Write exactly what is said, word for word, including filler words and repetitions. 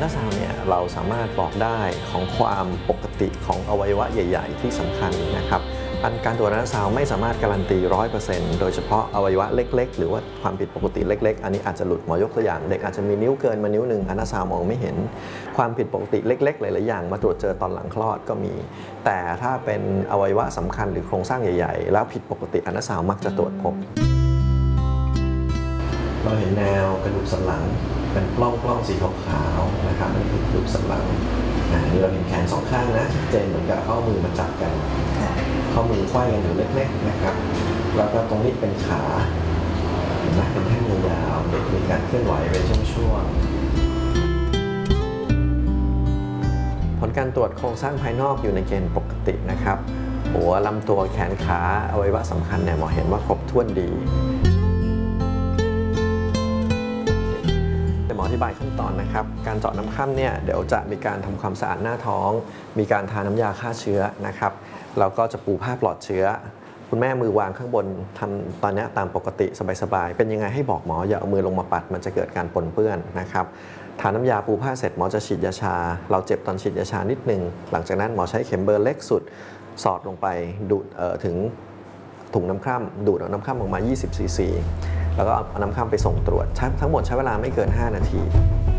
ราซาวด์เนี่ยเราสามารถบอกได้ของความปกติของอวัยวะใหญ่ๆที่สำคัญนะครับการตรวจอัลตราซาวด์ไม่สามารถการันตี ร้อยเปอร์เซ็นต์ โดยเฉพาะอวัยวะเล็กๆหรือว่าความผิดปกติเล็กๆอันนี้อาจจะหลุดหมอยกตัวอย่างเด็กอาจจะมีนิ้วเกินมานิ้วหนึ่งอัลตราซาวด์มองไม่เห็นความผิดปกติเล็กๆหลายๆอย่างมาตรวจเจอตอนหลังคลอดก็มีแต่ถ้าเป็นอวัยวะสำคัญหรือโครงสร้างใหญ่ๆแล้วผิดปกติอัลตราซาวด์มักจะตรวจพบเราเห็นแนวกระดูกสันหลังเป็นปล้องปล้องสีขาวๆนะครับนี่คือกระดูกสันหลังนี่เราเห็นแขนสองข้างนะชัดเจนเหมือนกับข้อมือมาจับกันข้อมือไขว้กันอยู่เล็กๆนะครับแล้วก็ตรงนี้เป็นขาเห็นไหมเป็นแท่งยาวๆเด็กมีการเคลื่อนไหวเป็นช่วงๆผลการตรวจโครงสร้างภายนอกอยู่ในเกณฑ์ปกตินะครับหัวลำตัวแขนขาอวัยวะสำคัญเนี่ยหมอเห็นว่าครบถ้วนดีหมออธิบายขั้นตอนนะครับการเจาะน้ำคร่ำเนี่ยเดี๋ยวจะมีการทำความสะอาดหน้าท้องมีการทาน้ำยาฆ่าเชื้อนะครับแล้วก็จะปูผ้าปลอดเชื้อคุณแม่มือวางข้างบนทำตอนนี้ตามปกติสบายๆเป็นยังไงให้บอกหมออย่าเอามือลงมาปัดมันจะเกิดการปนเปื้อนนะครับทาน้ำยาปูผ้าเสร็จหมอจะฉีดยาชาเราเจ็บตอนฉีดยาชานิดนึงหลังจากนั้นหมอใช้เข็มเบอร์เล็กสุดสอดลงไปดูดถึงถุงน้ำคร่ำดูดเอาน้ำคร่ำออกมายี่สิบซีซีแล้วก็เอาน้ำคร่ำไปส่งตรวจทั้งหมดใช้เวลาไม่เกินห้านาที